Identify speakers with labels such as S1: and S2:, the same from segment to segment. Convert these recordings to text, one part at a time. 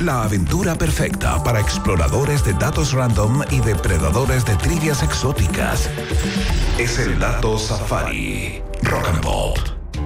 S1: La aventura perfecta para exploradores de datos random y depredadores de trivias exóticas. Es el Dato Safari. Rock and Pop.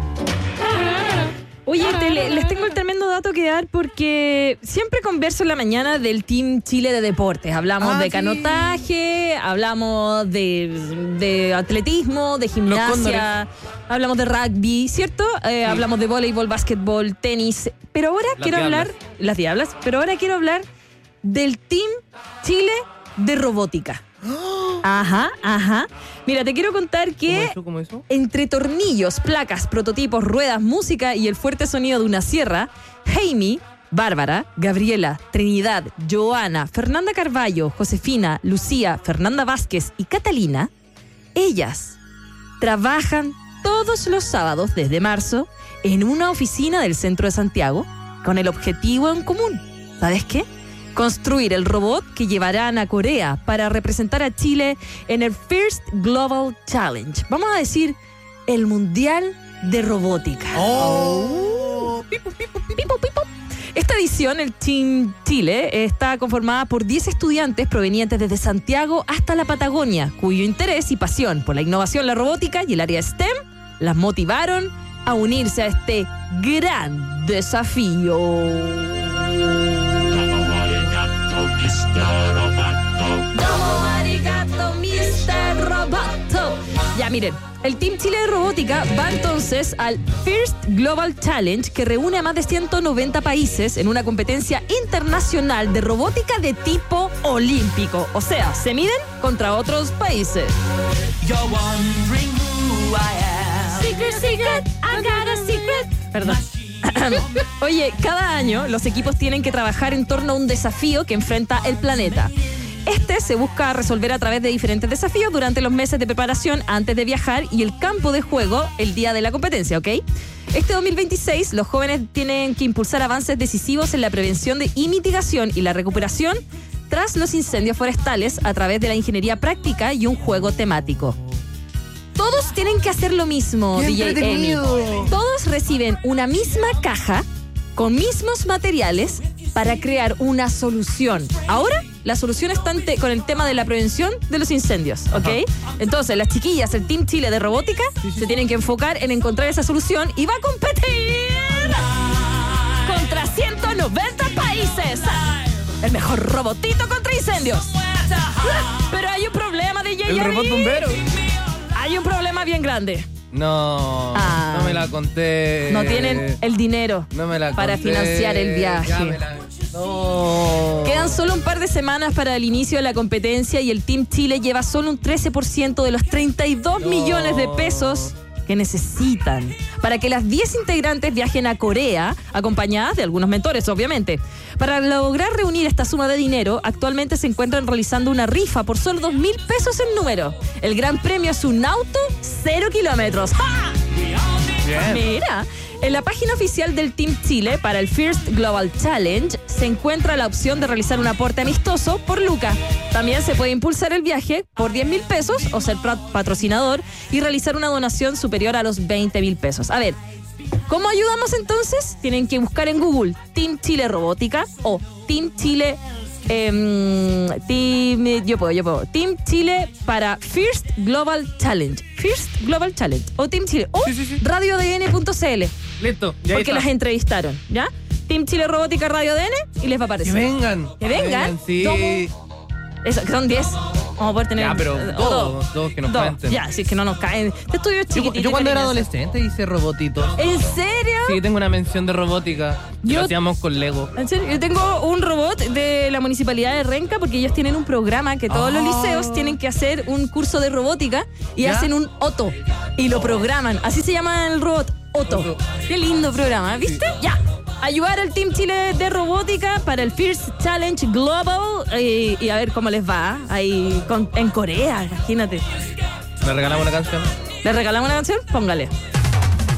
S2: Oye, les tengo el tremendo dato que dar porque siempre converso en la mañana del Team Chile de deportes. Hablamos de canotaje, hablamos de atletismo, de gimnasia, hablamos de rugby, ¿cierto? Hablamos de voleibol, básquetbol, tenis. Pero ahora quiero hablar... Las diablas. Pero ahora quiero hablar del Team Chile de robótica. Ajá. Mira, te quiero contar que
S3: ¿Cómo eso?
S2: entre tornillos, placas, prototipos, ruedas, música y el fuerte sonido de una sierra, Jaime, Bárbara, Gabriela, Trinidad, Joana, Fernanda Carballo, Josefina, Lucía, Fernanda Vázquez y Catalina, ellas trabajan todos los sábados desde marzo en una oficina del centro de Santiago con el objetivo en común. ¿Sabes qué? Construir el robot que llevarán a Corea para representar a Chile en el First Global Challenge. Vamos a decir, el Mundial de Robótica. Pipo. Esta edición, el Team Chile, está conformada por 10 estudiantes provenientes desde Santiago hasta la Patagonia, cuyo interés y pasión por la innovación, la robótica y el área STEM las motivaron a unirse a este gran desafío. Ya, miren, el Team Chile de Robótica va entonces al First Global Challenge, que reúne a más de 190 países en una competencia internacional de robótica de tipo olímpico. O sea, se miden contra otros países. Secret, I got a secret. Perdón. Oye, cada año los equipos tienen que trabajar en torno a un desafío que enfrenta el planeta. Este se busca resolver a través de diferentes desafíos durante los meses de preparación antes de viajar y el campo de juego el día de la competencia, ¿ok? Este 2026 los jóvenes tienen que impulsar avances decisivos en la prevención y mitigación y la recuperación tras los incendios forestales a través de la ingeniería práctica y un juego temático. Todos tienen que hacer lo mismo, DJ Emi. Todos reciben una misma caja con mismos materiales para crear una solución. Ahora, la solución está con el tema de la prevención de los incendios, ¿ok? Ajá. Entonces, las chiquillas, el Team Chile de Robótica, se tienen que enfocar en encontrar esa solución y va a competir contra 190 países. El mejor robotito contra incendios. Pero hay un problema, DJ Emi.
S3: El robot bombero.
S2: Hay un problema bien grande.
S3: No me la conté.
S2: No tienen el dinero para financiar el viaje.
S3: No.
S2: Quedan solo un par de semanas para el inicio de la competencia y el Team Chile lleva solo un 13% de los 32 millones de pesos que necesitan para que las 10 integrantes viajen a Corea, acompañadas de algunos mentores, obviamente. Para lograr reunir esta suma de dinero, actualmente se encuentran realizando una rifa por solo 2.000 pesos en número. El gran premio es un auto 0 kilómetros. ¡Ja! Bien. Mira, en la página oficial del Team Chile para el First Global Challenge se encuentra la opción de realizar un aporte amistoso por lucas. También se puede impulsar el viaje por 10.000 pesos o ser patrocinador y realizar una donación superior a los 20.000 pesos. A ver, ¿cómo ayudamos entonces? Tienen que buscar en Google Team Chile Robótica o Team Chile... Yo puedo. Team Chile para First Global Challenge. First Global Challenge. O Team Chile. O radiodn.cl.
S3: Listo.
S2: Porque las entrevistaron, ¿ya? Team Chile Robótica Radio ADN y les va a aparecer.
S3: Que vengan.
S2: Sí. Eso, que son 10. Vamos a poder tener...
S3: Ya, pero dos que nos cuenten.
S2: Ya, si es que no nos caen. Este estudio es chiquitito.
S3: Yo cuando era adolescente hice robotitos.
S2: ¿En serio?
S3: Sí, tengo una mención de robótica. Lo hacíamos con Lego.
S2: ¿En serio? Yo tengo un robot de la municipalidad de Renca porque ellos tienen un programa que todos los liceos tienen que hacer un curso de robótica y hacen un Otto y lo programan. Así se llama el robot, Otto. Qué lindo programa, ¿viste? Sí. Ya. Ayudar al Team Chile de Robótica para el First Challenge Global y a ver cómo les va ahí en Corea, imagínate.
S3: ¿Le regalamos una canción?
S2: ¿Le regalamos una canción? Póngale.